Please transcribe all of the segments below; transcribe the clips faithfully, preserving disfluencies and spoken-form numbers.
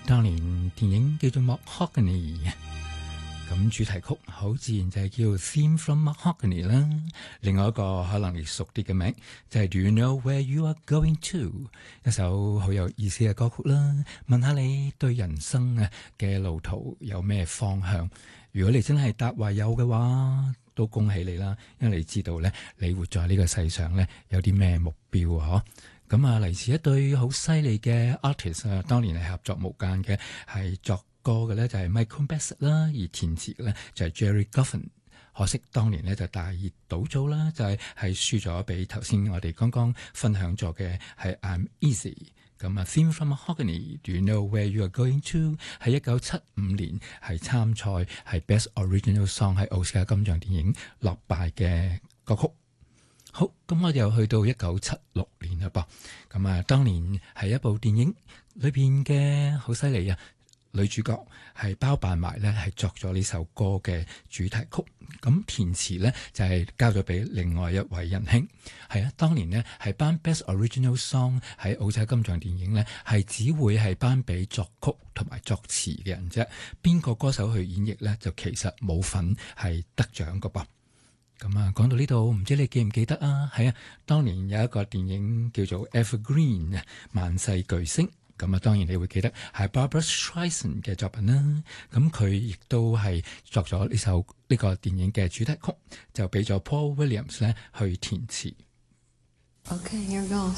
當年電影叫做 Mahogany， 咁主題曲好自然就係叫 Theme from Mahogany 啦。另外一個可能你熟啲嘅名就係 Do you know where you are going to？ 一首好有意思嘅歌曲啦。問下你對人生啊嘅路途有咩方向？如果你真係答話有嘅話，都恭喜你啦，因為你知道咧，你活在呢個世上咧有啲咩目標啊？嗬，咁啊嚟自一對好犀利嘅 artist 啊，當年係合作無間嘅，係作歌嘅咧就係 Michael Bassett 啦，而填詞嘅咧就係 Jerry Goffin。可惜當年咧就大熱倒灶啦，就係係輸咗俾頭先我哋剛剛分享咗嘅係 I'm Easy。咁啊 Theme from Mahogany Do you know where you are going to 喺一九七五年係參賽係 Best Original Song 喺奧斯卡金像電影落敗嘅歌曲。好，咁我哋又去到一九七六年啦噃。咁啊當年係一部電影裏邊嘅好犀利啊，女主角係包辦埋咧係作咗呢首歌嘅主題曲，咁填詞咧就係、是、交咗俾另外一位仁兄。係啊，當年呢係頒 Best Original Song 喺奧斯卡金像電影咧係只會係頒俾作曲同埋作詞嘅人啫，邊個歌手去演繹咧就其實冇份係得獎噶噃。咁啊，講到呢度，唔知你記唔記得啊？係啊，當年有一個電影叫做 Evergreen 啊，萬世巨星。咁啊，當然你會記得係 Barbra Streisand 嘅作品啦。咁佢亦都係作咗呢首呢個電影嘅主題曲，就俾咗 Paul Williams 咧去填詞。 Okay, here goes.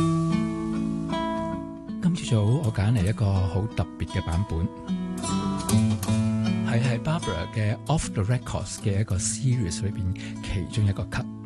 今朝早我揀嚟一個好特別嘅版本，係係 Barbra 嘅 Off the Records 嘅一個 series 裏邊其中一個 cut。